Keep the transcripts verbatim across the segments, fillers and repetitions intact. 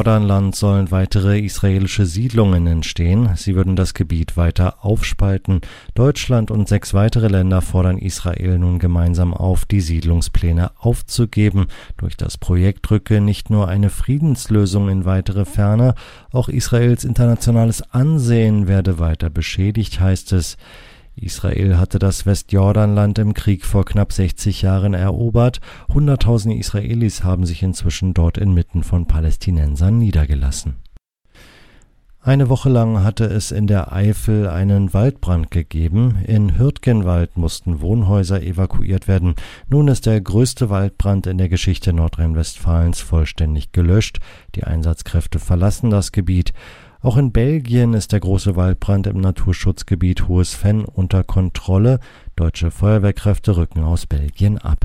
Westjordanland sollen weitere israelische Siedlungen entstehen. Sie würden das Gebiet weiter aufspalten. Deutschland und sechs weitere Länder fordern Israel nun gemeinsam auf, die Siedlungspläne aufzugeben. Durch das Projekt rücke nicht nur eine Friedenslösung in weitere Ferne, auch Israels internationales Ansehen werde weiter beschädigt, heißt es. Israel hatte das Westjordanland im Krieg vor knapp sechzig Jahren erobert. Hunderttausende Israelis haben sich inzwischen dort inmitten von Palästinensern niedergelassen. Eine Woche lang hatte es in der Eifel einen Waldbrand gegeben. In Hürtgenwald mussten Wohnhäuser evakuiert werden. Nun ist der größte Waldbrand in der Geschichte Nordrhein-Westfalens vollständig gelöscht. Die Einsatzkräfte verlassen das Gebiet. Auch in Belgien ist der große Waldbrand im Naturschutzgebiet Hohes Venn unter Kontrolle. Deutsche Feuerwehrkräfte rücken aus Belgien ab.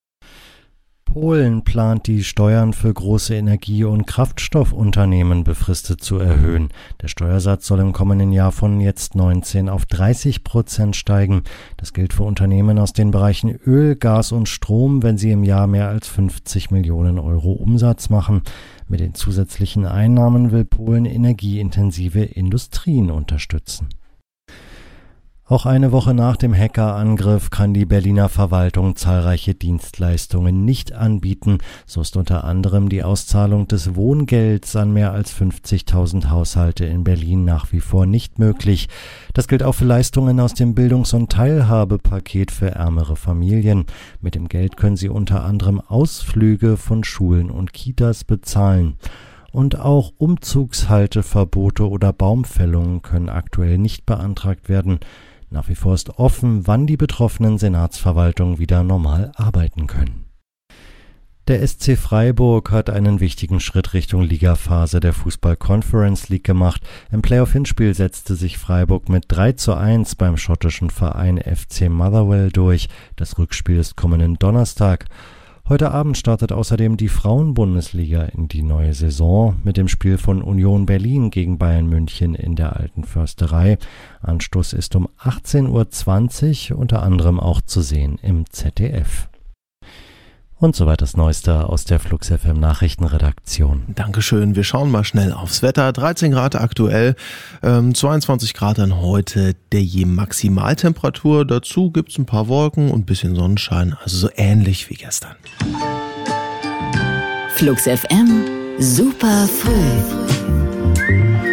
Polen plant, die Steuern für große Energie- und Kraftstoffunternehmen befristet zu erhöhen. Der Steuersatz soll im kommenden Jahr von jetzt neunzehn auf dreißig Prozent steigen. Das gilt für Unternehmen aus den Bereichen Öl, Gas und Strom, wenn sie im Jahr mehr als fünfzig Millionen Euro Umsatz machen. Mit den zusätzlichen Einnahmen will Polen energieintensive Industrien unterstützen. Auch eine Woche nach dem Hackerangriff kann die Berliner Verwaltung zahlreiche Dienstleistungen nicht anbieten. So ist unter anderem die Auszahlung des Wohngelds an mehr als fünfzigtausend Haushalte in Berlin nach wie vor nicht möglich. Das gilt auch für Leistungen aus dem Bildungs- und Teilhabepaket für ärmere Familien. Mit dem Geld können sie unter anderem Ausflüge von Schulen und Kitas bezahlen. Und auch Umzugshalteverbote oder Baumfällungen können aktuell nicht beantragt werden. Nach wie vor ist offen, wann die betroffenen Senatsverwaltungen wieder normal arbeiten können. Der S C Freiburg hat einen wichtigen Schritt Richtung Ligaphase der Fußball-Conference League gemacht. Im Playoff-Hinspiel setzte sich Freiburg mit drei zu eins beim schottischen Verein F C Motherwell durch. Das Rückspiel ist kommenden Donnerstag. Heute Abend startet außerdem die Frauen-Bundesliga in die neue Saison mit dem Spiel von Union Berlin gegen Bayern München in der Alten Försterei. Anstoß ist um achtzehn Uhr zwanzig, unter anderem auch zu sehen im Z D F. Und soweit das Neueste aus der Flux F M Nachrichtenredaktion. Dankeschön. Wir schauen mal schnell aufs Wetter. dreizehn Grad aktuell, ähm, zweiundzwanzig Grad dann heute der je Maximaltemperatur. Dazu gibt's ein paar Wolken und ein bisschen Sonnenschein, also so ähnlich wie gestern. Flux F M, super früh.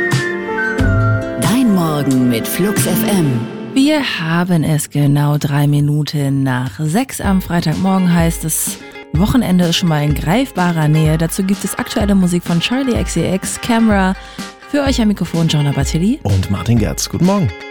Dein Morgen mit Flux F M. Wir haben es genau drei Minuten nach sechs am Freitagmorgen, heißt es, Wochenende ist schon mal in greifbarer Nähe. Dazu gibt es aktuelle Musik von Charlie X C X, Camera. Für euch am Mikrofon Gianna Battelli und Martin Gerz. Guten Morgen.